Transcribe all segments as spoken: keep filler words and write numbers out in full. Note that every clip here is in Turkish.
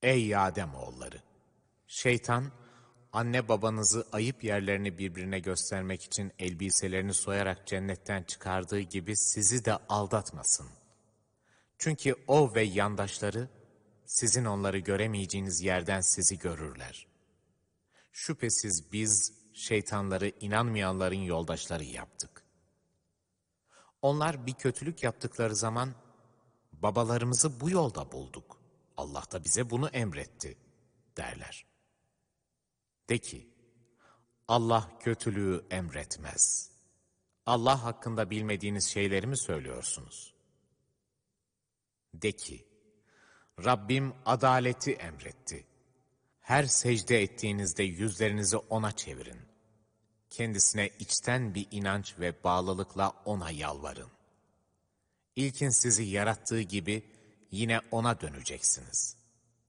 Ey Ademoğulları! Şeytan, anne babanızı ayıp yerlerini birbirine göstermek için elbiselerini soyarak cennetten çıkardığı gibi sizi de aldatmasın. Çünkü o ve yandaşları, sizin onları göremeyeceğiniz yerden sizi görürler. Şüphesiz biz şeytanları inanmayanların yoldaşları yaptık. Onlar bir kötülük yaptıkları zaman, babalarımızı bu yolda bulduk, Allah da bize bunu emretti derler. De ki, Allah kötülüğü emretmez. Allah hakkında bilmediğiniz şeyleri mi söylüyorsunuz? De ki, Rabbim adaleti emretti. Her secde ettiğinizde yüzlerinizi O'na çevirin. Kendisine içten bir inanç ve bağlılıkla O'na yalvarın. İlkin sizi yarattığı gibi yine O'na döneceksiniz.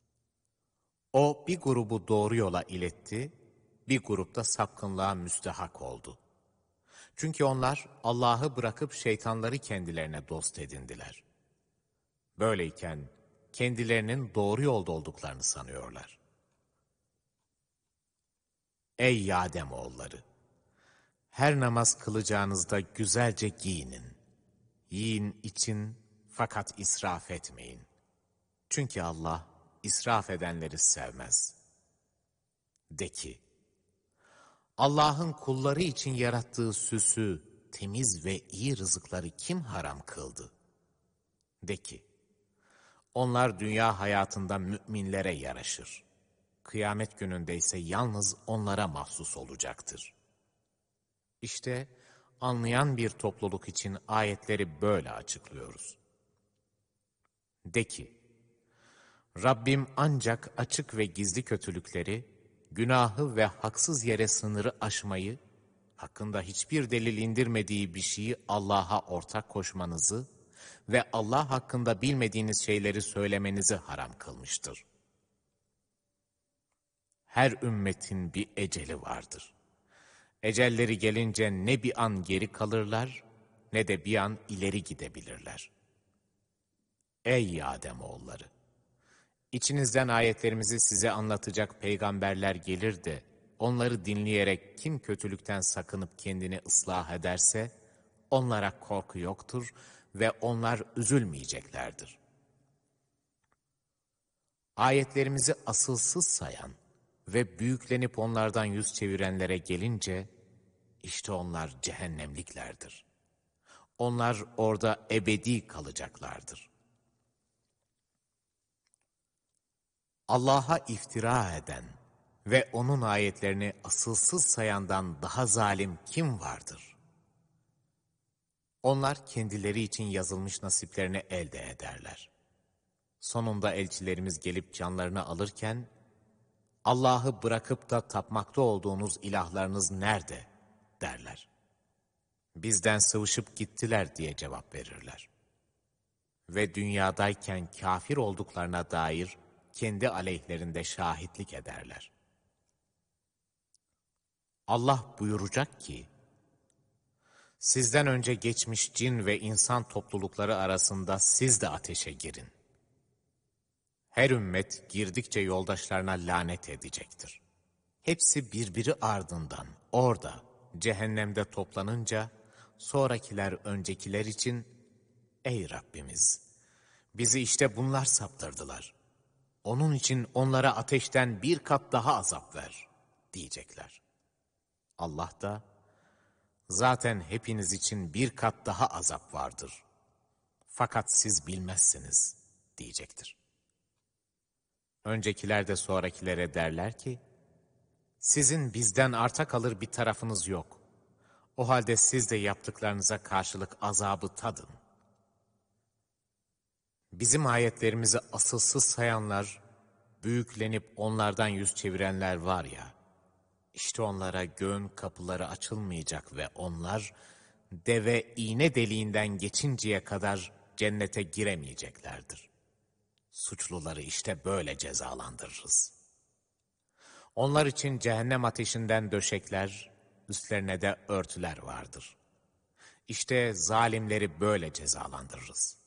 O bir grubu doğru yola iletti, bir grupta sapkınlığa müstehak oldu. Çünkü onlar Allah'ı bırakıp şeytanları kendilerine dost edindiler. Böyleyken kendilerinin doğru yolda olduklarını sanıyorlar. Ey Ademoğulları! Her namaz kılacağınızda güzelce giyinin. Yiyin için fakat israf etmeyin. Çünkü Allah israf edenleri sevmez. De ki, Allah'ın kulları için yarattığı süsü, temiz ve iyi rızıkları kim haram kıldı? De ki, onlar dünya hayatında müminlere yaraşır. Kıyamet gününde ise yalnız onlara mahsus olacaktır. İşte anlayan bir topluluk için ayetleri böyle açıklıyoruz. De ki, Rabbim ancak açık ve gizli kötülükleri, günahı ve haksız yere sınırı aşmayı, hakkında hiçbir delil indirmediği bir şeyi Allah'a ortak koşmanızı ve Allah hakkında bilmediğiniz şeyleri söylemenizi haram kılmıştır. Her ümmetin bir eceli vardır. Ecelleri gelince ne bir an geri kalırlar, ne de bir an ileri gidebilirler. Ey Ademoğulları! İçinizden ayetlerimizi size anlatacak peygamberler gelir de, onları dinleyerek kim kötülükten sakınıp kendini ıslah ederse, onlara korku yoktur ve onlar üzülmeyeceklerdir. Ayetlerimizi asılsız sayan ve büyüklenip onlardan yüz çevirenlere gelince, işte onlar cehennemliklerdir. Onlar orada ebedi kalacaklardır. Allah'a iftira eden ve O'nun ayetlerini asılsız sayandan daha zalim kim vardır? Onlar kendileri için yazılmış nasiplerini elde ederler. Sonunda elçilerimiz gelip canlarını alırken, Allah'ı bırakıp da tapmakta olduğunuz ilahlarınız nerede? derler. Bizden sıvışıp gittiler diye cevap verirler. Ve dünyadayken kafir olduklarına dair kendi aleyhlerinde şahitlik ederler. Allah buyuracak ki, sizden önce geçmiş cin ve insan toplulukları arasında siz de ateşe girin. Her ümmet girdikçe yoldaşlarına lanet edecektir. Hepsi birbiri ardından orada, cehennemde toplanınca, sonrakiler öncekiler için, ey Rabbimiz, bizi işte bunlar saptırdılar. Onun için onlara ateşten bir kat daha azap ver, diyecekler. Allah da, zaten hepiniz için bir kat daha azap vardır. Fakat siz bilmezsiniz, diyecektir. Öncekiler de sonrakilere derler ki, sizin bizden arta kalır bir tarafınız yok. O halde siz de yaptıklarınıza karşılık azabı tadın. Bizim ayetlerimizi asılsız sayanlar, büyüklenip onlardan yüz çevirenler var ya, işte onlara göğün kapıları açılmayacak ve onlar, deve iğne deliğinden geçinceye kadar cennete giremeyeceklerdir. Suçluları işte böyle cezalandırırız. Onlar için cehennem ateşinden döşekler, üstlerine de örtüler vardır. İşte zalimleri böyle cezalandırırız.